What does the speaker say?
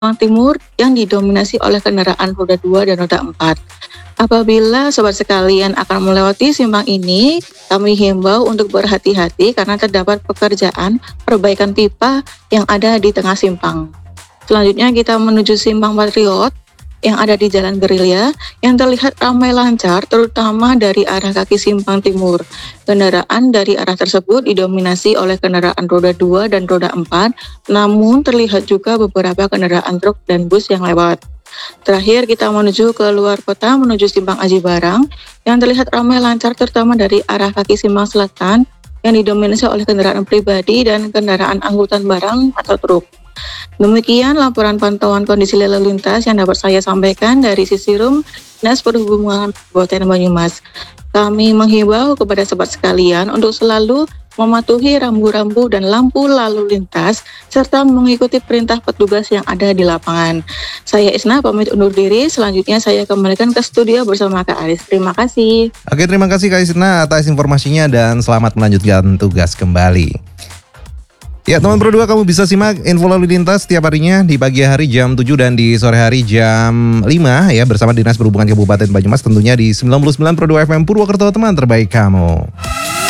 simpang timur yang didominasi oleh kendaraan roda 2 dan roda 4. Apabila sobat sekalian akan melewati simpang ini, kami himbau untuk berhati-hati karena terdapat pekerjaan perbaikan pipa yang ada di tengah simpang. Selanjutnya kita menuju simpang Patriot yang ada di Jalan Gerilya yang terlihat ramai lancar terutama dari arah kaki simpang timur. Kendaraan dari arah tersebut didominasi oleh kendaraan roda 2 dan roda 4, namun terlihat juga beberapa kendaraan truk dan bus yang lewat. Terakhir kita menuju ke luar kota menuju simpang Aji Barang yang terlihat ramai lancar terutama dari arah kaki simpang selatan yang didominasi oleh kendaraan pribadi dan kendaraan angkutan barang atau truk. Demikian laporan pantauan kondisi lalu lintas yang dapat saya sampaikan dari sisi Rum Dinas Perhubungan Kabupaten Banyumas. Kami menghimbau kepada sobat sekalian untuk selalu mematuhi rambu-rambu dan lampu lalu lintas serta mengikuti perintah petugas yang ada di lapangan. Saya Isna pamit undur diri, selanjutnya saya kembalikan ke studio bersama Kak Aris. Terima kasih. Oke, terima kasih Kak Isna atas informasinya dan selamat melanjutkan tugas kembali. Ya teman Pro 2, kamu bisa simak info lalu lintas setiap harinya di pagi hari jam 7 dan di sore hari jam 5 ya bersama Dinas Perhubungan Kabupaten Banyumas tentunya di 99 Pro 2 FM Purwokerto, teman terbaik kamu.